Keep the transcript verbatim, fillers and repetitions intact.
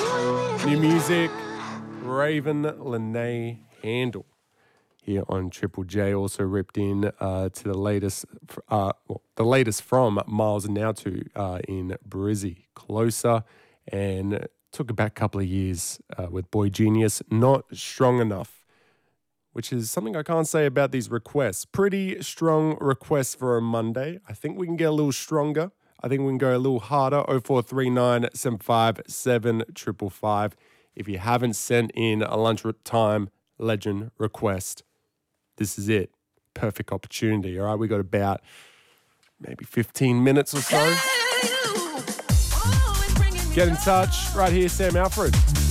New music, Raven Lene Handle here on Triple J. Also ripped in uh, to the latest, uh, well, the latest from Miles and Now to uh, in Brizzy, Closer, and took a back couple of years uh, with Boy Genius, Not Strong Enough, which is something I can't say about these requests. Pretty strong requests for a Monday. I think we can get a little stronger. I think we can go a little harder. oh four three nine, seven five seven, five five five. If you haven't sent in a lunchtime legend request, this is it. Perfect opportunity, all right? We got about maybe fifteen minutes or so. Get in touch right here, Sam Alfred.